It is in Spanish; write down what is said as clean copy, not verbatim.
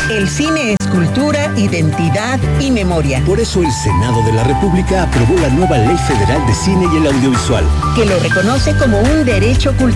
El cine es cultura, identidad y memoria. Por eso el Senado de la República aprobó la nueva Ley Federal de Cine y el Audiovisual, que lo reconoce como un derecho cultural.